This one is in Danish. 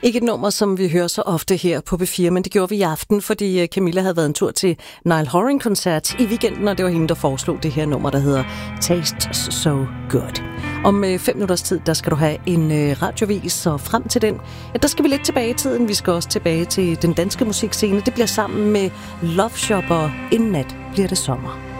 Ikke et nummer, som vi hører så ofte her på B4, men det gjorde vi i aften, fordi Camilla havde været en tur til Niall Horan-koncert i weekenden, og det var hende, der foreslog det her nummer, der hedder Tastes So Good. Om 5 minutters tid, der skal du have en radiovis, og frem til den, ja, der skal vi lidt tilbage i tiden. Vi skal også tilbage til den danske musikscene. Det bliver sammen med Love Shop, og inden nat bliver det sommer.